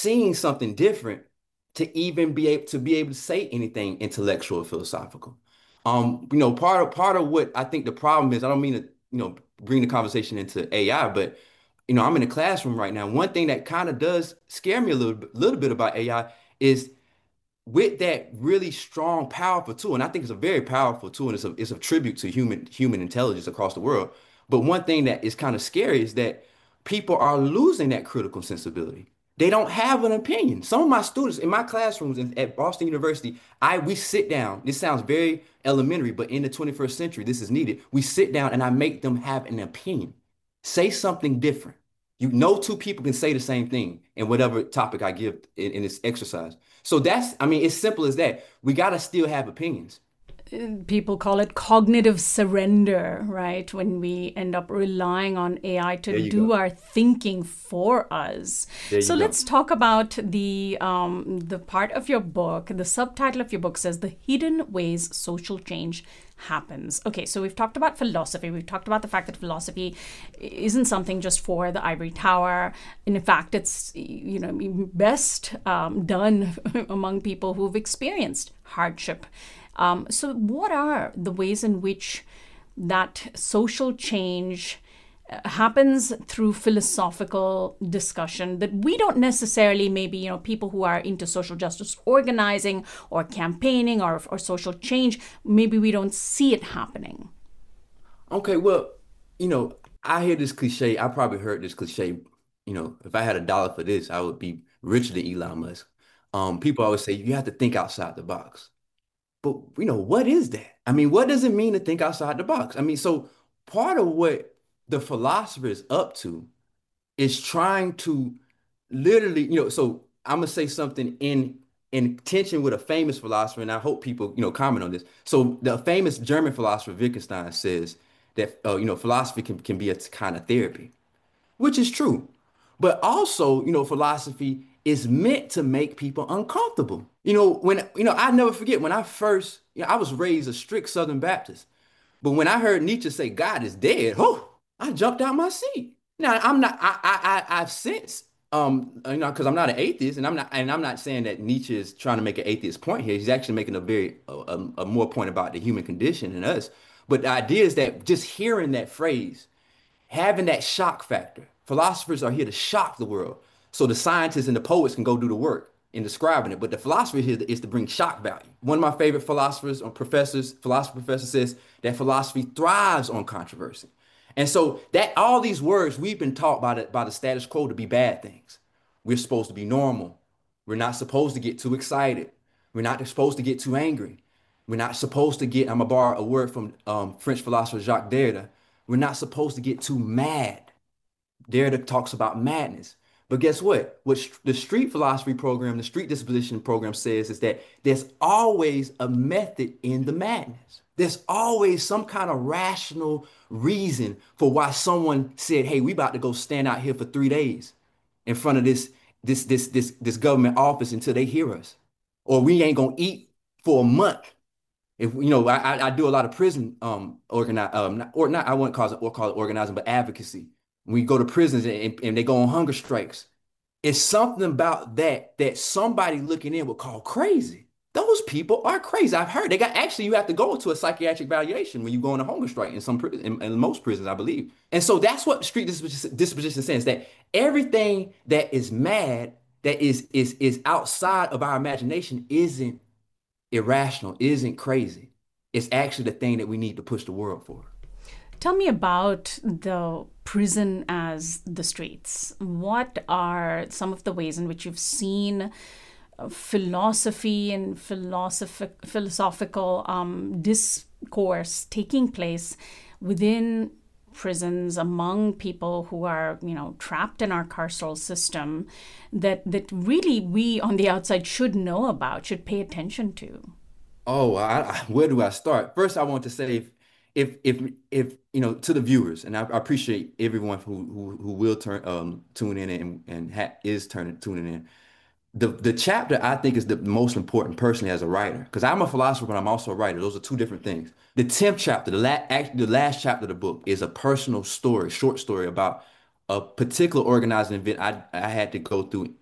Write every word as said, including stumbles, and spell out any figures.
seeing something different to even be able to be able to say anything intellectual or philosophical. Um, you know, part of part of what I think the problem is, I don't mean to, you know, bring the conversation into A I, but you know, I'm in a classroom right now. One thing that kind of does scare me a little bit, little bit about A I is with that really strong, powerful tool, and I think it's a very powerful tool, and it's a it's a tribute to human human intelligence across the world. But one thing that is kind of scary is that people are losing that critical sensibility. They don't have an opinion. Some of my students in my classrooms in, at Boston University, I we sit down. This sounds very elementary, but in the twenty-first century, this is needed. We sit down and I make them have an opinion. Say something different. You no two people can say the same thing in whatever topic I give in, in this exercise. So that's, I mean, it's simple as that. We got to still have opinions. People call it cognitive surrender, right? When we end up relying on A I to There you do go. our thinking for us. There So you go. let's talk about the um, the part of your book. The subtitle of your book says "The Hidden Ways Social Change Happens." Okay, so we've talked about philosophy. We've talked about the fact that philosophy isn't something just for the ivory tower. In fact, it's you know best um, done among people who've experienced hardship. Um, so, what are the ways in which that social change uh, happens through philosophical discussion that we don't necessarily, maybe, you know, people who are into social justice organizing or campaigning or, or social change, maybe we don't see it happening? Okay, well, you know, I hear this cliche. I probably heard this cliche. You know, if I had a dollar for this, I would be richer than Elon Musk. Um, people always say you have to think outside the box. But you know, what is that? I mean, what does it mean to think outside the box? I mean, so part of what the philosopher is up to is trying to literally, you know, so I'm gonna say something in in tension with a famous philosopher, and I hope people, you know, comment on this. So the famous German philosopher Wittgenstein says that uh, you know, philosophy can, can be a kind of therapy, which is true. But also, you know, philosophy is meant to make people uncomfortable. You know, when, you know, I never forget when I first, you know, I was raised a strict Southern Baptist. But when I heard Nietzsche say God is dead, oh, I jumped out my seat. Now, I'm not, I, I, I, I've since, um, you know, because I'm not an atheist, and I'm not, and I'm not saying that Nietzsche is trying to make an atheist point here. He's actually making a very, a, a, a more point about the human condition and us. But the idea is that just hearing that phrase, having that shock factor. Philosophers are here to shock the world. So the scientists and the poets can go do the work in describing it. But the philosopher here is to bring shock value. One of my favorite philosophers or professors, philosophy professor says that philosophy thrives on controversy. And so that all these words we've been taught by the, by the status quo to be bad things. We're supposed to be normal. We're not supposed to get too excited. We're not supposed to get too angry. We're not supposed to get, I'm going to borrow a word from um, French philosopher Jacques Derrida. We're not supposed to get too mad. Derrida talks about madness. But guess what? What the street philosophy program, the street disposition program says is that there's always a method in the madness. There's always some kind of rational reason for why someone said, "Hey, we about to go stand out here for three days in front of this this this this this government office until they hear us, or we ain't gonna eat for a month." If you know, I, I do a lot of prison um organize um not, or not I wouldn't call it or call it organizing, but advocacy. We go to prisons and, and they go on hunger strikes. It's something about that that somebody looking in would call crazy. Those people are crazy. I've heard they got actually you have to go to a psychiatric evaluation when you go on a hunger strike in some pri- in, in most prisons, I believe. And so that's what street disposition, disposition says that everything that is mad, that is is is outside of our imagination, isn't irrational, isn't crazy. It's actually the thing that we need to push the world for. Tell me about the prison as the streets. What are some of the ways in which you've seen uh, philosophy and philosophic, philosophical um, discourse taking place within prisons among people who are, you know, trapped in our carceral system that that really we on the outside should know about, should pay attention to? Oh, I, I, where do I start? First, I want to say if if if if you know to the viewers, and I, I appreciate everyone who who who will turn um tune in and and ha is turning tuning in. The the chapter I think is the most important personally as a writer, because I'm a philosopher, but I'm also a writer. Those are two different things. The tenth chapter, the la act, the last chapter of the book is a personal story, short story about a particular organizing event I I had to go through